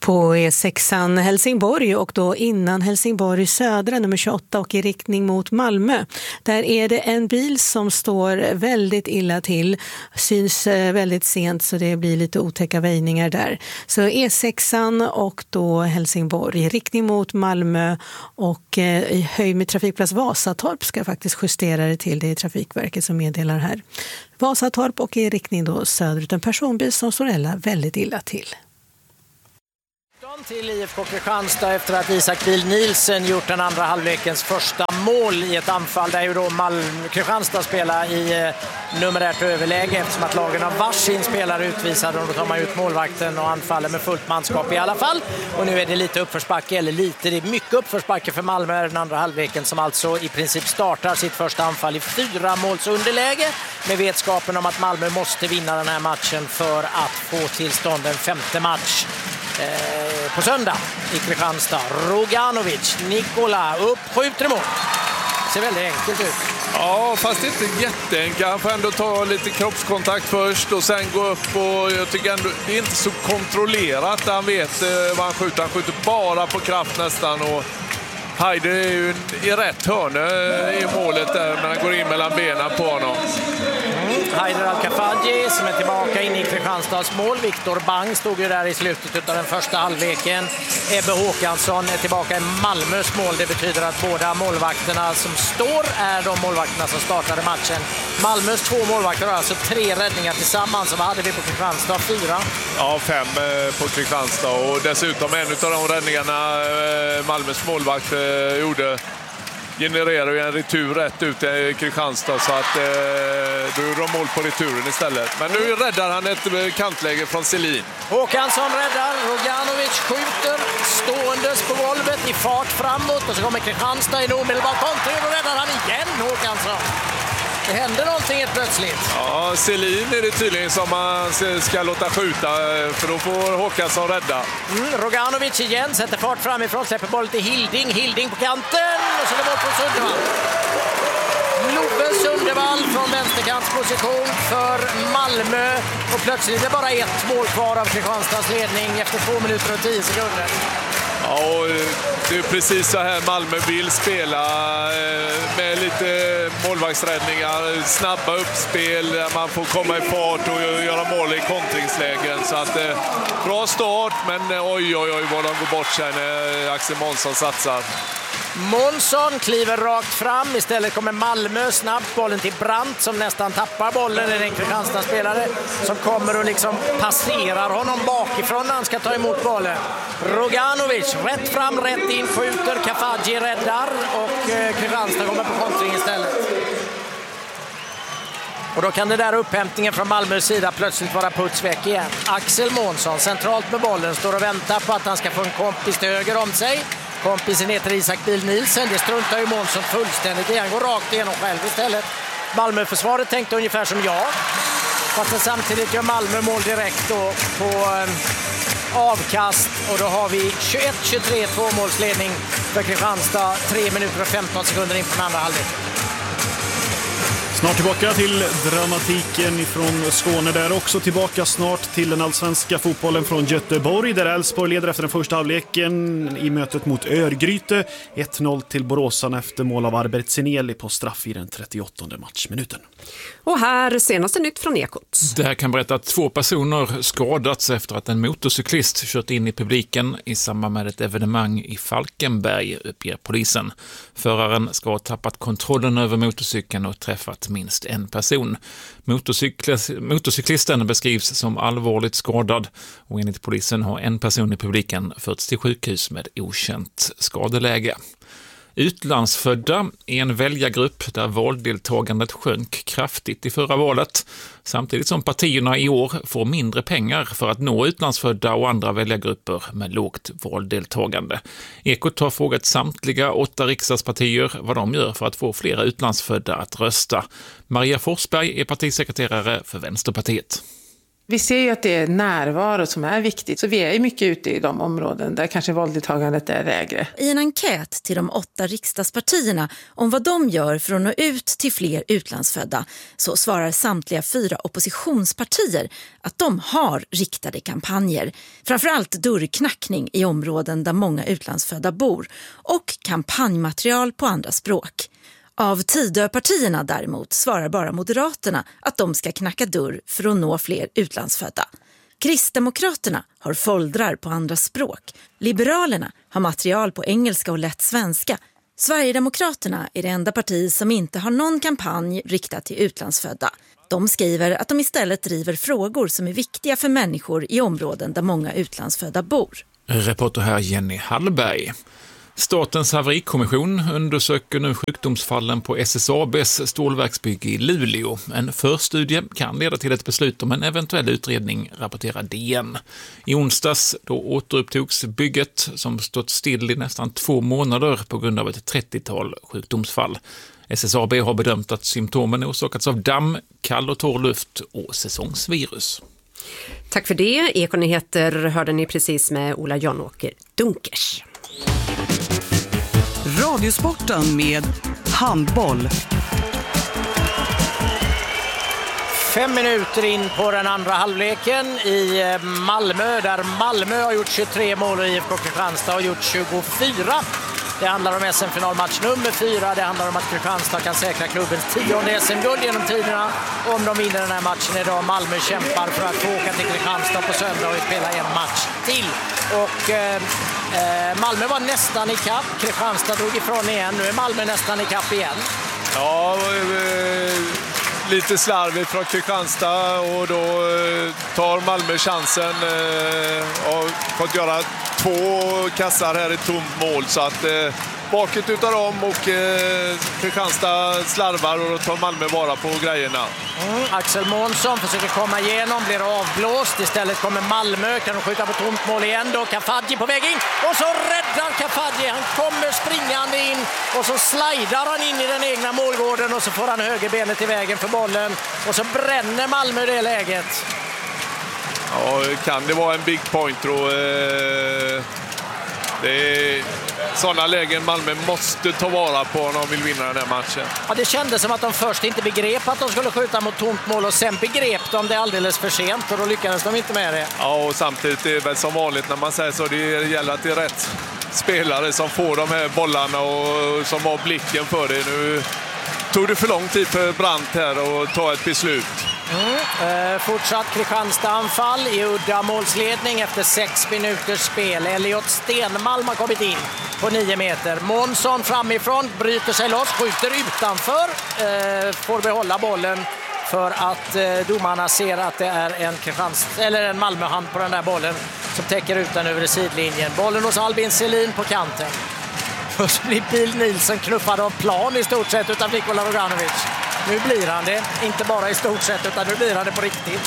på E6 Helsingborg och då innan Helsingborg södra nummer 28 och i riktning mot Malmö. Där är det en bil som står väldigt illa till, syns väldigt sent så det blir lite otäcka väjningar där. Så E6 och då Helsingborg i riktning mot Malmö och i höjd med trafikplats Vasatorp ska faktiskt justera det till. Det är Trafikverket som meddelar här. Vasatorp och i riktning då söderut en personbil som står väldigt illa till. Till IFK Kristianstad efter att Isak Biel-Nielsen gjort den andra halvlekens första mål i ett anfall där ju då Kristianstad spelar i numerärt överläge eftersom att lagen har varsin spelare utvisade och då tar man ut målvakten och anfaller med fullt manskap i alla fall. Och nu är det lite uppförsbacke, det är mycket uppförsbacke för Malmö den andra halvleken som alltså i princip startar sitt första anfall i 4 måls underläge med vetskapen om att Malmö måste vinna den här matchen för att få tillstånd en 5:e match. På söndag i Kristianstad. Roganovic, Nikola upp, skjuter emot. Ser väldigt enkelt ut. Ja, fast inte jätteenkelt. Han får ändå ta lite kroppskontakt först och sen gå upp och jag tycker ändå det är inte så kontrollerat. Han vet vad han skjuter. Han skjuter bara på kraft nästan och Haider är ju i rätt hörne i målet där men han går in mellan benen på honom. Haider Al-Kafaji som är tillbaka in i Kristianstads mål. Viktor Bang stod ju där i slutet av den första halvleken. Ebbe Håkansson är tillbaka i Malmös mål. Det betyder att båda målvakterna som står är de målvakterna som startade matchen. Malmös 2 målvakter har alltså 3 räddningar tillsammans. Så vad hade vi på Kristianstad? 4? Ja, 5 på Kristianstad och dessutom en av de räddningarna Malmös målvakt gjorde genererar ju en retur rätt ut i Kristianstad så att då är de mål på returen istället. Men nu räddar han ett kantläge från Selin. Håkansson räddar, Roganovic skjuter ståendes på golvet i fart framåt och så kommer Kristianstad i en omedelbar kontring och räddar han igen Håkansson. Det händer någonting helt plötsligt. Ja, Selin är det tydligen som man ska låta skjuta för då får Håkansson rädda. Roganovic igen sätter fart framifrån, släpper bollen till Hilding. Hilding på kanten och så är det bort från Sundevall. Love Sundevall från vänsterkantsposition för Malmö och plötsligt är det bara 1 mål kvar av Kristianstads ledning efter 2 minuter och 10 sekunder. Ja, och det är precis så här Malmö vill spela med lite målvaktsräddningar, snabba uppspel där man får komma i fart och göra mål i kontringslägen. Så att bra start, men oj vad de går bort sig när Axel Månsson satsar. Månsson kliver rakt fram, istället kommer Malmö snabbt, bollen till Brandt som nästan tappar bollen. Det är en Kristianstad-spelare som kommer och liksom passerar honom bakifrån när han ska ta emot bollen. Roganovic rätt fram, rätt in, skjuter, Kafaji räddar och Kristianstad kommer på kontring istället. Och då kan det där upphämtningen från Malmös sida plötsligt vara putsväck igen. Axel Månsson centralt med bollen står och väntar på att han ska få en kompis till höger om sig. Kompisen heter Isak Biel-Nielsen. Det struntar ju Månsson fullständigt i. Han går rakt igenom själv istället. Malmöförsvaret tänkte ungefär som jag. Fast samtidigt gör Malmö mål direkt då på avkast. Och då har vi 21-23 tvåmålsledning för Kristianstad. 3 minuter och 15 sekunder in på den andra halvlek. Snart tillbaka till dramatiken från Skåne där också. Tillbaka snart till den allsvenska fotbollen från Göteborg där Elfsborg leder efter den första halvleken i mötet mot Örgryte. 1-0 till Boråsan efter mål av Albert Zineli på straff i den 38:e matchminuten. Och här senaste nytt från Ekot. Det här kan berätta att 2 personer skadats efter att en motorcyklist kört in i publiken i samband med ett evenemang i Falkenberg, uppger polisen. Föraren ska ha tappat kontrollen över motorcykeln och träffat minst en person. Motorcyklisten beskrivs som allvarligt skadad och enligt polisen har en person i publiken förts till sjukhus med okänt skadeläge. Utlandsfödda är en väljargrupp där valdeltagandet sjönk kraftigt i förra valet, samtidigt som partierna i år får mindre pengar för att nå utlandsfödda och andra väljargrupper med lågt valdeltagande. Ekot har frågat samtliga 8 riksdagspartier vad de gör för att få flera utlandsfödda att rösta. Maria Forsberg är partisekreterare för Vänsterpartiet. Vi ser ju att det är närvaro som är viktigt, så vi är mycket ute i de områden där kanske valdeltagandet är lägre. I en enkät till de 8 riksdagspartierna om vad de gör för att nå ut till fler utlandsfödda så svarar samtliga 4 oppositionspartier att de har riktade kampanjer. Framförallt dörrknackning i områden där många utlandsfödda bor och kampanjmaterial på andra språk. Av Tidöpartierna däremot svarar bara Moderaterna att de ska knacka dörr för att nå fler utlandsfödda. Kristdemokraterna har foldrar på andra språk. Liberalerna har material på engelska och lätt svenska. Sverigedemokraterna är det enda parti som inte har någon kampanj riktad till utlandsfödda. De skriver att de istället driver frågor som är viktiga för människor i områden där många utlandsfödda bor. Reporter här Jenny Hallberg. Statens haverikommission undersöker nu sjukdomsfallen på SSABs stålverksbygge i Luleå. En förstudie kan leda till ett beslut om en eventuell utredning, rapporterar DN. I onsdags då återupptogs bygget som stått still i nästan 2 månader på grund av ett 30-tal sjukdomsfall. SSAB har bedömt att symptomen orsakats av damm, kall och torr luft och säsongsvirus. Tack för det. Ekonyheter hörde ni precis med Ola Janåker Dunkers. Radiosporten med handboll. 5 minuter in på den andra halvleken i Malmö, där Malmö har gjort 23 mål och IFK Kristianstad har gjort 24. Det handlar om SM-finalmatch nummer 4. Det handlar om att Kristianstad kan säkra klubbens 10:e SM-guld genom tiderna om de vinner den här matchen idag. Malmö kämpar för att få åka till Kristianstad på söndag och spela en match till. Och Malmö var nästan i kapp. Kristianstad drog ifrån igen. Nu är Malmö nästan i kapp igen. Ja, lite slarvigt från Kristianstad och då tar Malmö chansen och fått göra 2 kassar här i tomt mål, så att baket utav dem och Kristianstad slarvar och då tar Malmö vara på grejerna. Axel Månsson försöker komma igenom, blir avblåst. Istället kommer Malmö, kan de skjuta på tomt mål igen då. Kafaji på väg in och så räddar Kafaji. Han kommer springande in och så slidar han in i den egna målgården och så får han högerbenet i vägen för bollen och så bränner Malmö det läget. Ja, kan det vara en big point då? Det är sådana lägen Malmö måste ta vara på om de vill vinna den här matchen. Ja, det kändes som att de först inte begrep att de skulle skjuta mot tomt mål och sen begrep de det alldeles för sent och då lyckades de inte med det. Ja, och samtidigt är det väl som vanligt när man säger så, det gäller att det är rätt spelare som får de här bollarna och som har blicken för det. Nu tog det för lång tid för Brandt här att ta ett beslut. Fortsatt Kristianstad-anfall i udda målsledning efter 6 minuters spel. Elliot Stenmalm har kommit in på 9 meter. Månsson framifrån bryter sig loss, skjuter utanför, får behålla bollen för att domarna ser att det är en Malmöhand på den där bollen som täcker ut den över sidlinjen. Bollen hos Albin Selin på kanten. Och så blir Bill Nilsson knuffad av plan i stort sett utan Nikola Roganovic. Nu blir han det, inte bara i stort sett utan nu blir han det på riktigt.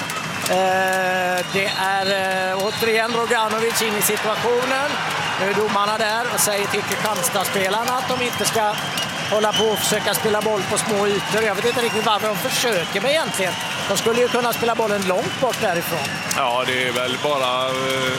Det är återigen Roganovic in i situationen. Nu är domarna där och säger till Kristianstad-spelarna att de inte ska hålla på och försöka spela boll på små ytor. Jag vet inte riktigt varför de försöker med egentligen. De skulle ju kunna spela bollen långt bort därifrån. Ja, det är väl bara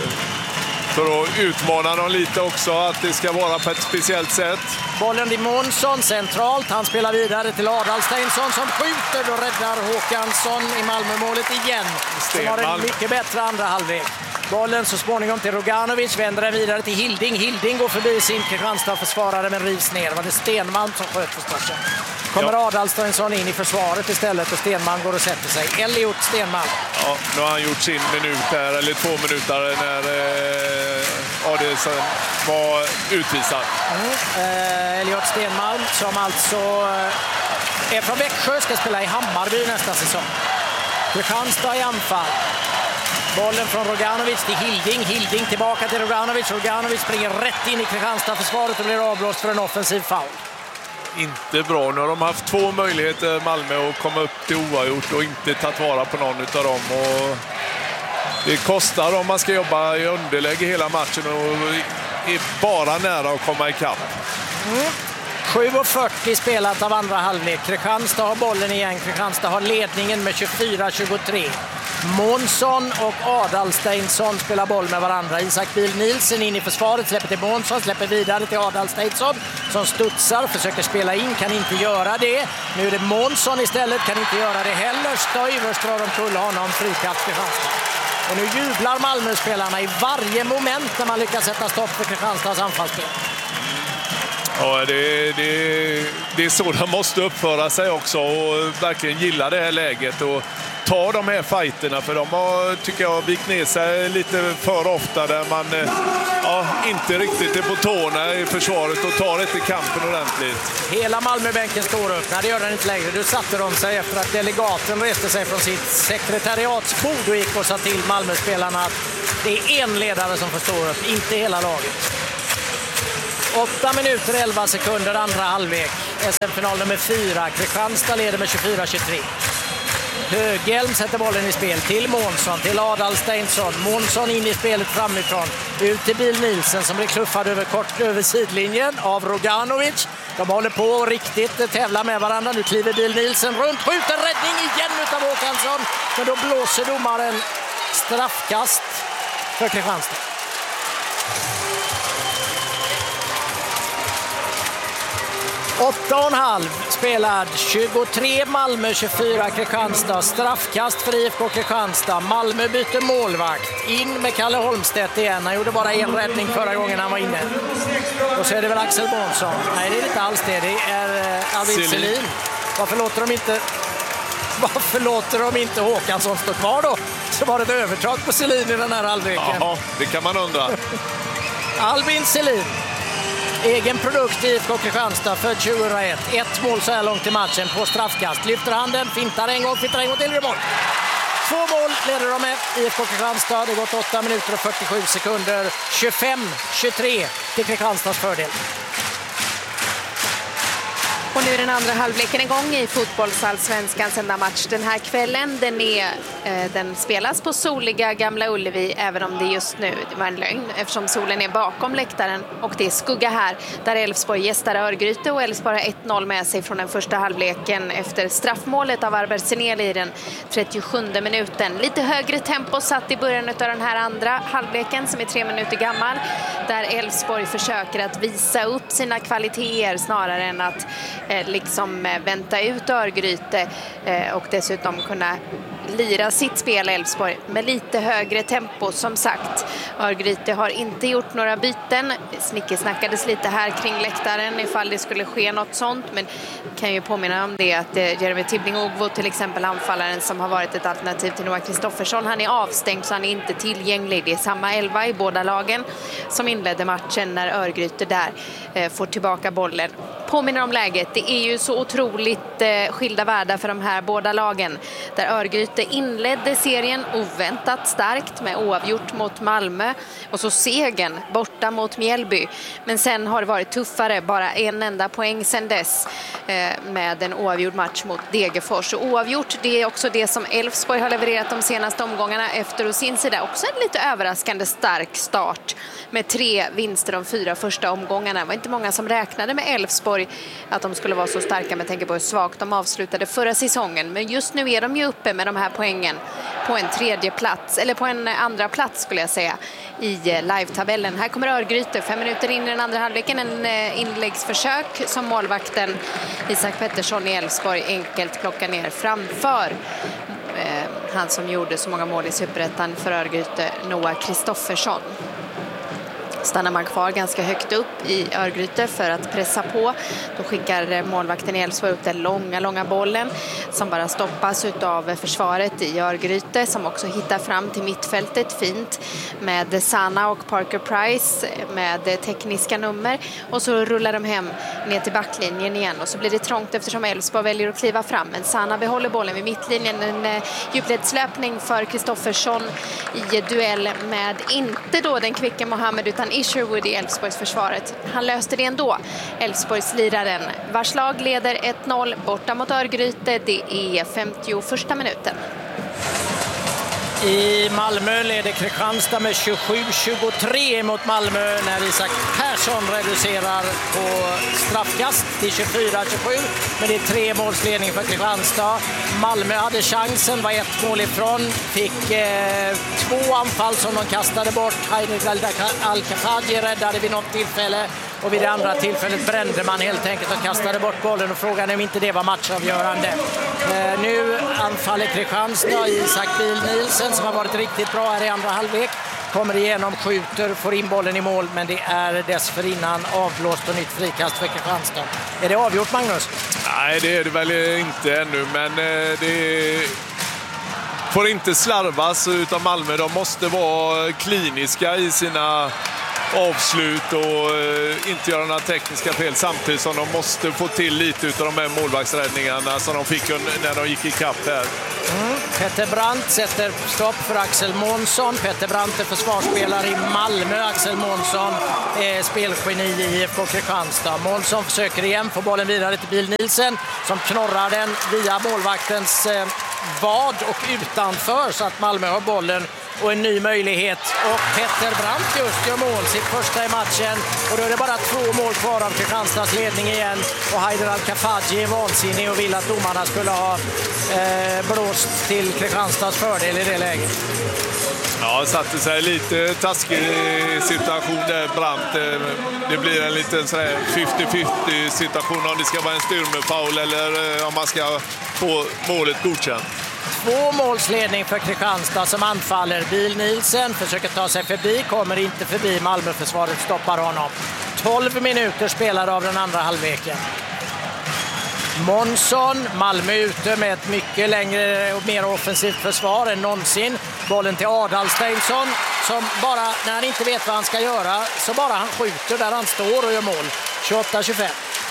för att utmana dem lite också, att det ska vara på ett speciellt sätt. Bollen till Månsson centralt. Han spelar vidare till Adalsteinsson som skjuter och räddar Håkansson i Malmömålet igen. Som har en mycket bättre andra halvlek. Bollen så småningom till Roganovic, vänder den vidare till Hilding. Hilding går förbi sin Kristianstad-försvarare men rivs ner. Det var det Stenman som sköt förstås. Kommer Adalsteinsson in i försvaret istället och Stenman går och sätter sig. Elliot Stenman. Ja, nu har han gjort sin minut här, eller 2 minuter när Adelsson var utvisad. Elliot Stenman som alltså är från Växjö, ska spela i Hammarby nästa säsong. Kristianstad i anfall. Bollen från Roganovic till Hilding. Hilding tillbaka till Roganovic. Roganovic springer rätt in i Kristianstad-försvaret och blir avblåst för en offensiv foul. Inte bra. Nu har de haft 2 möjligheter, Malmö, att komma upp till oavgjort och inte tagit vara på någon av dem. Och det kostar om man ska jobba i underläge hela matchen och är bara nära att komma ikapp. 7:40 spelat av andra halvlek. Kristianstad har bollen igen. Kristianstad har ledningen med 24-23. Månsson och Adalsteinsson spelar boll med varandra. Isak Biel-Nielsen in i försvaret, släpper till Månsson, släpper vidare till Adalsteinsson som studsar, försöker spela in, kan inte göra det. Nu är det Månsson istället, kan inte göra det heller. Stuyvers drar omkull honom, frikast Kristianstad. Och nu jublar Malmö-spelarna i varje moment när man lyckas sätta stopp för Kristianstads anfallsspel. Ja, det är så de måste uppföra sig också och verkligen gilla det här läget och ta de här fighterna, för de har, tycker jag, vikt ner sig lite för ofta där man inte riktigt är på tårna i försvaret och tar inte kampen ordentligt. Hela Malmöbänken står upp. Nej, det gör den inte längre. Du satte de sig efter att delegaten reste sig från sitt sekretariatsbord och gick och sa till Malmöspelarna att det är en ledare som får stå upp, inte hela laget. 8 minuter 11 sekunder andra halvlek. SM-final nummer 4. Kristianstad leder med 24-23. Höghelm sätter bollen i spel till Månsson, till Adalsteinsson. Månsson in i spelet framifrån. Ut till Biel-Nielsen som blir kluffad över sidlinjen av Roganovic. De håller på och riktigt tävla med varandra. Nu kliver Biel-Nielsen runt, skjuter räddning igen utav Håkansson. Men då blåser domaren straffkast för Kristianstad. 8,5 spelad, 23 Malmö, 24 Kristianstad. Straffkast för IFK Kristianstad. Malmö byter målvakt. In med Kalle Holmstedt igen. Han gjorde bara en räddning förra gången han var inne. Och så är det väl Axel Månsson. Nej, det är inte alls det. Det är Arvid Selin. Varför låter de inte Håkansson stå kvar då? Så var det ett övertag på Selin i den här halvleken. Ja, det kan man undra. Albin Selin. Egen produkt i IFK Kristianstad, född 2001. 1 mål så här långt i matchen på straffkast. Lyfter handen, fintar en gång till mål. 2 mål leder de med IFK Kristianstad. Det har gått 8 minuter och 47 sekunder. 25-23 till Kristianstads fördel. Och nu är den andra halvleken igång i fotbollsallsvenskans enda match den här kvällen. Den spelas på soliga Gamla Ullevi, även om det just nu det var en lögn eftersom solen är bakom läktaren och det är skugga här där Elfsborg gästar Örgryte och Elfsborg har 1-0 med sig från den första halvleken efter straffmålet av Arber Seneli i den 37 minuten. Lite högre tempo satt i början av den här andra halvleken som är 3 minuter gammal, där Elfsborg försöker att visa upp sina kvaliteter snarare än att vänta ut Örgryte och dessutom kunna lira sitt spel Elfsborg med lite högre tempo. Som sagt, Örgryte har inte gjort några byten. Snickesnackades lite här kring läktaren ifall det skulle ske något sånt, men kan ju påminna om det att Jeremy Tibbling-Ogvo, till exempel anfallaren som har varit ett alternativ till Noah Kristoffersson, han är avstängd så han är inte tillgänglig. Det är samma 11 i båda lagen som inledde matchen när Örgryte där får tillbaka bollen. Påminner om läget, det är ju så otroligt skilda världar för de här båda lagen, där Örgryte inledde serien oväntat starkt med oavgjort mot Malmö och så segern borta mot Mjällby, men sen har det varit tuffare, bara en enda poäng sen dess med en oavgjord match mot Degerfors. Och oavgjort, det är också det som Elfsborg har levererat de senaste omgångarna efter, och sin sida också en lite överraskande stark start med 3 vinster de 4 första omgångarna. Det var inte många som räknade med Elfsborg att de skulle vara så starka, med tanke på hur svagt de avslutade förra säsongen. Men just nu är de ju uppe med de här poängen på en 3:e plats, eller på en 2:a plats skulle jag säga, i live-tabellen. Här kommer Örgryte 5 minuter in i den andra halvleken, en inläggsförsök som målvakten Isak Pettersson i Elfsborg enkelt plockar ner framför han som gjorde så många mål i Superettan för Örgryte, Noah Kristoffersson. Stannar man kvar ganska högt upp i Örgryte för att pressa på. Då skickar målvakten i Elfsborg upp den långa bollen som bara stoppas av försvaret i Örgryte, som också hittar fram till mittfältet fint med Sana och Parker Price med tekniska nummer. Och så rullar de hem ner till backlinjen igen och så blir det trångt eftersom Elfsborg väljer att kliva fram. Men Sana behåller bollen vid mittlinjen. En djupledslöpning för Kristoffersson i duell med inte då den kvicka Mohammed utan Isherwood i Elfsborgs försvaret. Han löste det ändå. Elfsborgs liraren vars lag leder 1-0 borta mot Örgryte. Det är 51:a minuten. I Malmö leder Kristianstad med 27-23 mot Malmö när Isak Persson reducerar på straffkast till 24-27. Men det är 3 målsledning för Kristianstad. Malmö hade chansen, var 1 mål ifrån. Fick 2 anfall som de kastade bort. Haidar Al-Kafaji räddade vid något tillfälle. Och vid det andra tillfället brände man helt enkelt och kastade bort bollen. Och frågan är om inte det var matchavgörande. Nu anfaller Kristianstad. Isak Biel-Nielsen som har varit riktigt bra här i andra halvlek. Kommer igenom, skjuter, får in bollen i mål. Men det är dessförinnan avblåst och nytt frikast för Kristianstad. Är det avgjort, Magnus? Nej, det är det väl inte ännu. Men det får inte slarvas utav Malmö. De måste vara kliniska i sina avslut och inte göra några tekniska fel, samtidigt som de måste få till lite utav de här målvaktsräddningarna som de fick när de gick i kapp här. Petter Brandt sätter stopp för Axel Månsson. Petter Brandt är försvarsspelare i Malmö. Axel Månsson är spelgeni i IFK Kristianstad. Månsson försöker igen få bollen vidare till Biel-Nielsen som knorrar den via målvaktens vad och utanför så att Malmö har bollen och en ny möjlighet. Och Petter Brandt just gör mål, sitt första i matchen. Och då är det bara 2 mål kvar av Kristianstads ledning igen. Och Haidar Al-Kafaji är vansinnig och vill att domarna skulle ha blåst till Kristianstads fördel i det läget. Ja, satte sig lite taskig situation där, Brandt. Det blir en liten 50-50 situation om det ska vara en styrmefoul eller om man ska få målet godkänt. 2 målsledning för Kristianstad som anfaller. Biel-Nielsen försöker ta sig förbi, kommer inte förbi. Malmöförsvaret stoppar honom. 12 minuter spelade av den andra halvleken. Månsson, Malmö ute med ett mycket längre och mer offensivt försvar än någonsin. Bollen till Adalsteinsson som bara, när han inte vet vad han ska göra, så bara han skjuter där han står och gör mål. 28-25.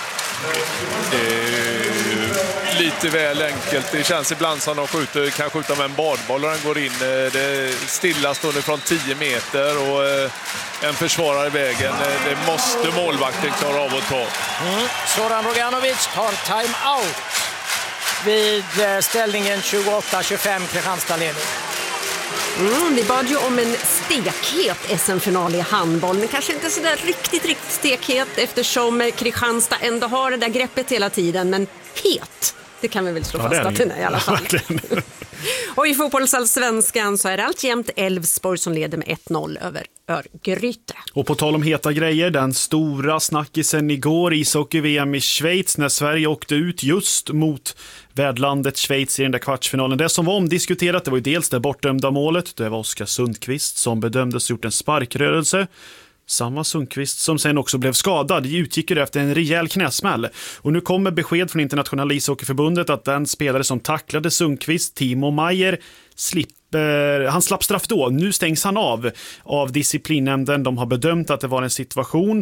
Lite väl enkelt. Det känns ibland som de kan skjuta med en badboll och den går in. Det är stillastående från 10 meter och en försvarare i vägen. Det måste målvakten klara av att ta. Zoran Roganovic tar time-out vid ställningen 28-25 Kristianstad-ledning. Vi bad ju om en stekhet SM-final i handboll, men kanske inte så där riktigt stekhet eftersom Kristianstad ändå har det där greppet hela tiden, men het, det kan vi väl slå fast att den är i alla fall. Och i fotbollsallsvenskan så är det alltjämt Elfsborg som leder med 1-0 över Örgryte. Och på tal om heta grejer, den stora snackisen igår i ishockey-VM i Schweiz när Sverige åkte ut just mot värdlandet Schweiz i den där kvartsfinalen. Det som var omdiskuterat, det var ju dels det bortdömda målet. Det var Oskar Sundqvist som bedömdes gjort en sparkrörelse. Samma Sundqvist som sen också blev skadad utgick ju efter en rejäl knäsmäll. Och nu kommer besked från Internationella ishockeyförbundet att den spelare som tacklade Sundqvist, Timo Meier, han slapp straff då. Nu stängs han av disciplinnämnden. De har bedömt att det var en situation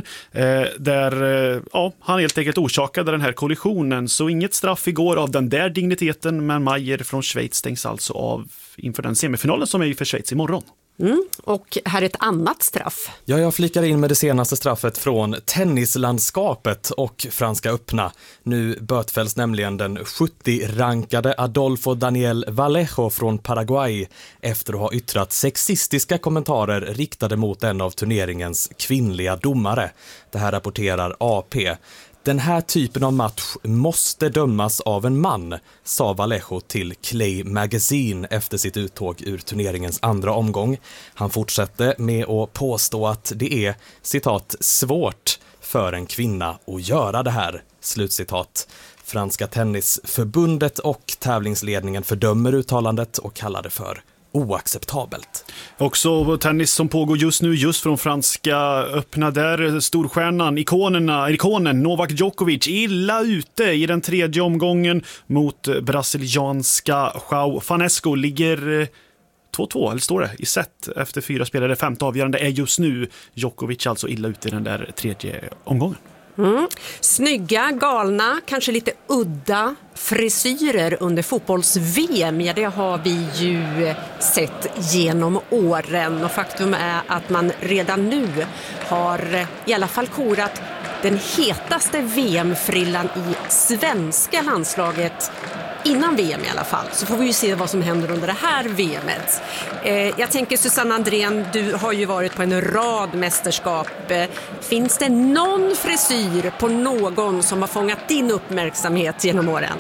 där han helt enkelt orsakade den här kollisionen. Så inget straff igår av den där digniteten, men Meier från Schweiz stängs alltså av inför den semifinalen som är ju för Schweiz imorgon. Och här är ett annat straff. Ja, jag flikar in med det senaste straffet från tennislandskapet och Franska öppna. Nu bötfälls nämligen den 70-rankade Adolfo Daniel Vallejo från Paraguay efter att ha yttrat sexistiska kommentarer riktade mot en av turneringens kvinnliga domare. Det här rapporterar AP. Den här typen av match måste dömas av en man, sa Vallejo till Clay Magazine efter sitt uttåg ur turneringens andra omgång. Han fortsatte med att påstå att det är, citat, svårt för en kvinna att göra det här, slutcitat. Franska tennisförbundet och tävlingsledningen fördömer uttalandet och kallar det för oacceptabelt. Också tennis som pågår just nu, just från Franska öppna, där storstjärnan, ikonen Novak Djokovic illa ute i den tredje omgången mot brasilianska João Fanesco. Ligger 2-2, eller står det, i set efter 4 spelare. 5:e avgörande är just nu. Djokovic alltså illa ute i den där tredje omgången. Snygga, galna, kanske lite udda frisyrer under fotbolls-VM. Ja, det har vi ju sett genom åren. Och faktum är att man redan nu har i alla fall korat den hetaste VM-frillan i svenska landslaget innan VM i alla fall. Så får vi ju se vad som händer under det här VMet. Jag tänker Susanne Andrén, du har ju varit på en rad mästerskap. Finns det någon frisyr på någon som har fångat din uppmärksamhet genom åren?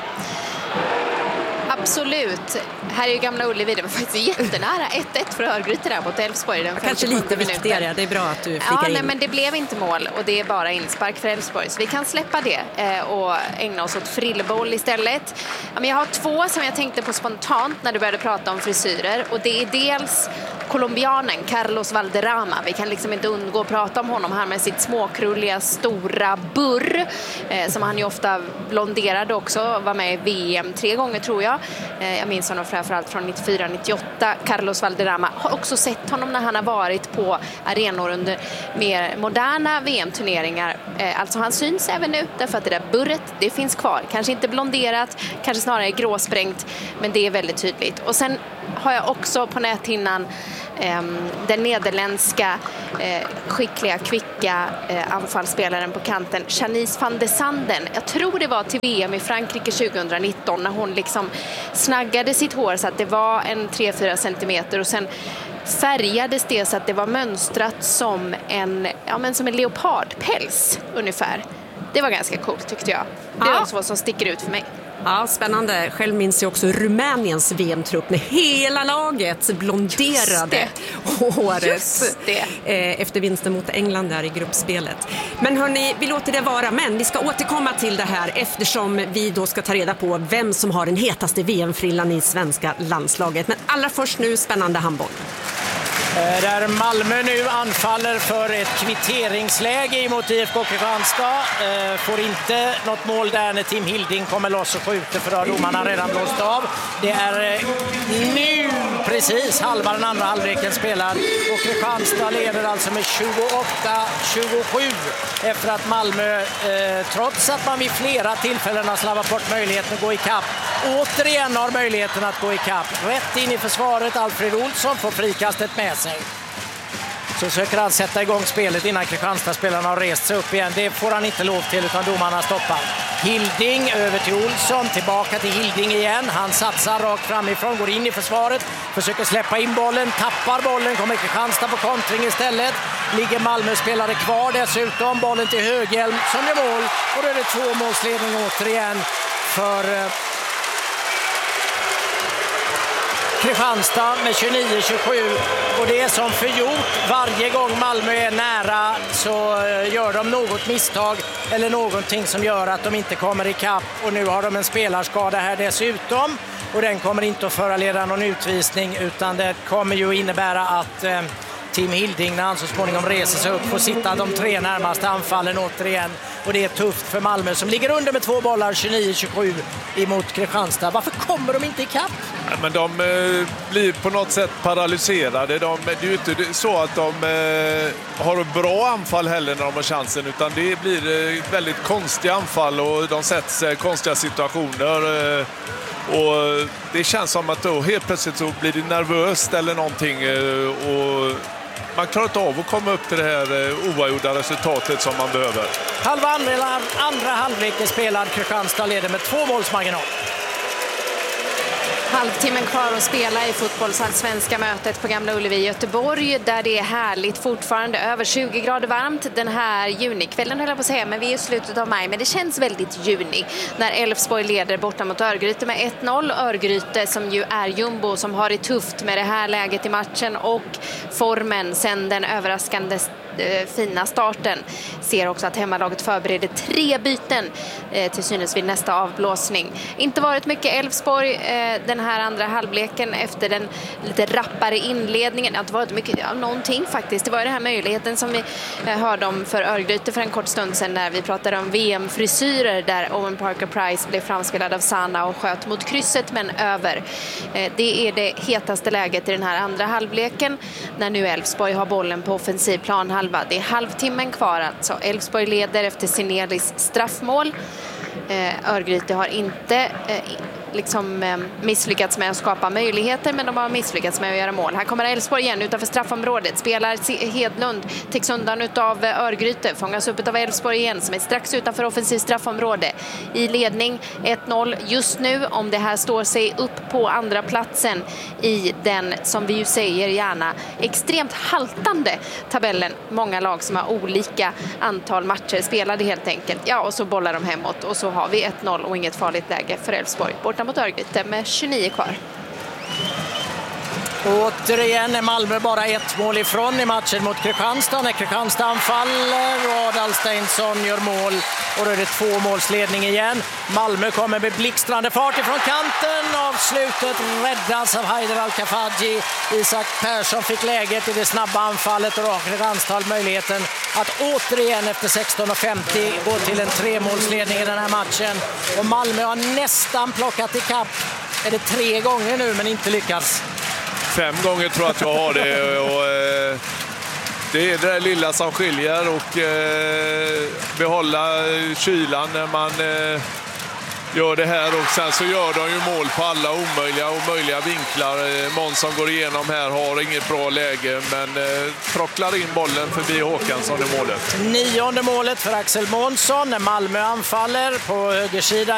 Absolut. Här är ju Gamla Ullevi, det var faktiskt jättenära 1-1 för Örgryte där mot Elfsborg. Kanske lite viktigare, det är bra att du flikar in. Nej, men det blev inte mål och det är bara inspark för Elfsborg. Så vi kan släppa det och ägna oss åt frillboll istället. Men jag har två som jag tänkte på spontant när du började prata om frisyrer. Och det är dels colombianen Carlos Valderrama. Vi kan liksom inte undgå att prata om honom här med sitt småkrulliga stora burr. Som han ju ofta blonderade också. Var med i VM 3 gånger tror jag. Jag minns honom framförallt från 94-98. Carlos Valderrama har också sett honom när han har varit på arenor under mer moderna VM-turneringar. Alltså han syns även nu därför att det där burret, det finns kvar. Kanske inte blonderat, kanske snarare gråsprängt, men det är väldigt tydligt. Och sen har jag också på näthinnan den nederländska skickliga, kvicka anfallsspelaren på kanten, Janice van de Sanden. Jag tror det var till VM i Frankrike 2019 när hon liksom snaggade sitt hår så att det var en 3-4 centimeter och sen färgades det så att det var mönstrat som en leopardpäls ungefär. Det var ganska coolt tyckte jag. Det är också vad som sticker ut för mig. Ja, spännande. Själv minns jag också Rumäniens VM-trupp när hela laget blonderade håret efter vinsten mot England där i gruppspelet. Men hörni, vi låter det vara. Men vi ska återkomma till det här eftersom vi då ska ta reda på vem som har den hetaste VM-frillan i svenska landslaget. Men allra först nu spännande handboll. Där Malmö nu anfaller för ett kvitteringsläge mot IFK Kristianstad. Får inte något mål där när Tim Hilding kommer loss och skjuter för att domarna redan blåst av. Det är nu precis halva den andra halvleken spelad och Kristianstad leder alltså med 28-27 efter att Malmö, trots att man vid flera tillfällen har slarvat bort möjligheten att gå i kapp, återigen har möjligheten att gå i kapp. Rätt in i försvaret, Alfred Olsson får frikastet med sig. Så söker han sätta igång spelet innan Kristianstad-spelarna har rest sig upp igen. Det får han inte lov till utan domarna stoppar. Hilding över till Olsson, tillbaka till Hilding igen. Han satsar rakt framifrån, går in i försvaret, försöker släppa in bollen, tappar bollen, kommer Kristianstad på kontring istället. Ligger Malmö-spelare kvar dessutom, bollen till Höghjelm som gör mål. Och då är det 2-målsledning återigen för Kristianstad med 29-27 och det är som förgjort. Varje gång Malmö är nära så gör de något misstag eller någonting som gör att de inte kommer i kapp och nu har de en spelarskada här dessutom och den kommer inte att föreleda någon utvisning utan det kommer ju innebära att Tim Hilding när han så småningom reser sig upp får sitta de 3 närmaste anfallen återigen. Och det är tufft för Malmö som ligger under med 2 bollar 29-27 emot Kristianstad. Varför kommer de inte i kapp? Ja, men de blir på något sätt paralyserade. Det är ju inte så att de har bra anfall heller när de har chansen utan det blir väldigt konstiga anfall och de sätter sig i konstiga situationer. Och det känns som att då helt plötsligt så blir det nervöst eller någonting och man klarar inte av att komma upp till det här oavgjorda resultatet som man behöver. Halva andra halvleken spelad. Kristianstad leder med 2 målsmarginal. Halvtimmen kvar att spela i fotbollsallsvenska mötet på Gamla Ullevi i Göteborg där det är härligt fortfarande över 20 grader varmt den här junikvällen höll jag på att säga men vi är i slutet av maj men det känns väldigt juni när Elfsborg leder borta mot Örgryte med 1-0. Örgryte som ju är jumbo som har det tufft med det här läget i matchen och formen sen den överraskande fina starten. Ser också att hemmalaget förbereder 3 byten till synes vid nästa avblåsning. Inte varit mycket Elfsborg den här andra halvleken efter den lite rappare inledningen. Det har inte varit mycket av någonting faktiskt. Det var ju den här möjligheten som vi hörde om för Örgryte för en kort stund sedan när vi pratade om VM-frisyrer där Owen Parker-Price blev framspelad av Sana och sköt mot krysset men över. Det är det hetaste läget i den här andra halvleken när nu Elfsborg har bollen på offensiv planhalva. Det är halvtimmen kvar alltså. Elfsborg leder efter Sinelis straffmål. Örgryte har inte misslyckats med att skapa möjligheter, men de har misslyckats med att göra mål. Här kommer Elfsborg igen utanför straffområdet. Spelar Hedlund, täcks undan utav Örgryte, fångas upp utav Elfsborg igen som är strax utanför offensiv straffområde. I ledning 1-0 just nu, om det här står sig upp på andra platsen i den, som vi ju säger gärna, extremt haltande tabellen. Många lag som har olika antal matcher spelade helt enkelt. Ja, och så bollar de hemåt och så har vi 1-0 och inget farligt läge för Elfsborg borta mot Örgryte med 29 kvar. Återigen är Malmö bara ett mål ifrån i matchen mot Kristianstad. När Kristianstad anfaller och Adal Steinsson gör mål, och då är det 2-målsledning igen. Malmö kommer med blixtrande fart ifrån kanten. Avslutet räddas av Haider Al-Kafaji. Isak Persson fick läget i det snabba anfallet, och då har Kristianstad möjligheten att återigen efter 16:50 gå till en 3-målsledning i den här matchen. Och Malmö har nästan plockat ikapp. Är det 3 gånger nu men inte lyckats? 5 gånger tror jag att jag har det, och det är det där lilla som skiljer, och behålla kylan när man gör det här, och sen så gör de ju mål på alla omöjliga och möjliga vinklar. Månsson går igenom här, har inget bra läge, men trocklar in bollen förbi Håkansson i målet. 9:e målet för Axel Månsson när Malmö anfaller på högersidan.